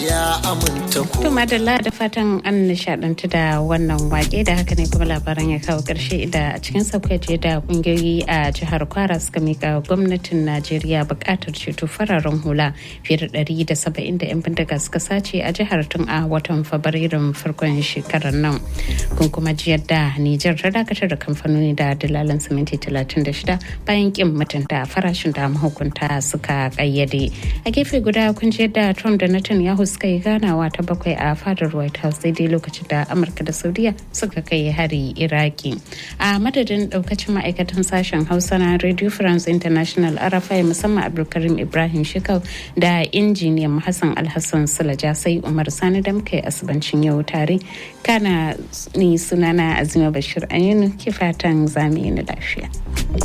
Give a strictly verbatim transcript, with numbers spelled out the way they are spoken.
ya aminta ko. To madalla da fatan an nishadantu da wannan wake da haka ne kuma labaran ya kawo karshe da a cikin saukaje da kungiyoyi a jihar Kwara suka mika gwamnatin Najeriya bukatar ceto fararen hula fiye da ɗari da saba'in da 'yan bindiga suka sace a jihar tun a watan Fabrairun farkon shekarar nan. Kun kuma ji yadda Nijar ta dakatar da kamfanoni da dalalan siminti talatin da shida bayan kin mutunta farashin da mahukunta suka kayyade. A gefe guda kun ji yadda Trump da Netanyahu suka yi ganawa ta bakwai a fadar White House daidai lokacin da Amurka da Saudiya suka kai hari Iraki. A madadin daukacin ma'aikatan sashen Hausa na Radio France International Arafai musamman Abdulkarim Ibrahim Shekau da injiniyan Hassan Alhassan Sulaja sai Umar Sani da muka yi asibancin yau tare. Kana ni sunana Azima Bashir Aminu ke fatan zamu yi lafiya.